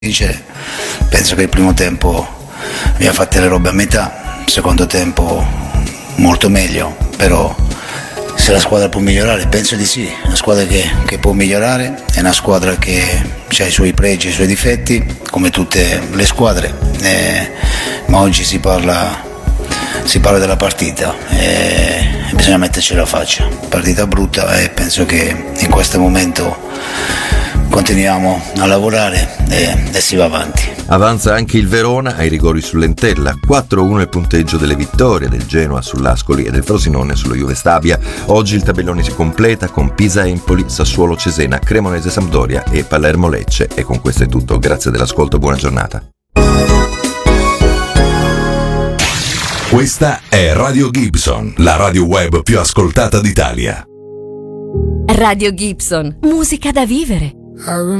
Penso che il primo tempo abbiamo fatto le robe a metà, il secondo tempo molto meglio, però se la squadra può migliorare, penso di sì. Una squadra che può migliorare, è una squadra che ha i suoi pregi e i suoi difetti, come tutte le squadre, ma oggi si parla della partita e bisogna metterci la faccia. Partita brutta e penso che in questo momento continuiamo a lavorare e si va avanti. Avanza anche il Verona ai rigori sull'Entella, 4-1 il punteggio delle vittorie del Genoa sull'Ascoli e del Frosinone sullo Juve Stabia. Oggi il tabellone si completa con Pisa-Empoli, Sassuolo-Cesena, Cremonese-Sampdoria e Palermo-Lecce. E con questo è tutto, grazie dell'ascolto, buona giornata. Questa è Radio Gibson, la radio web più ascoltata d'Italia. Radio Gibson, musica da vivere.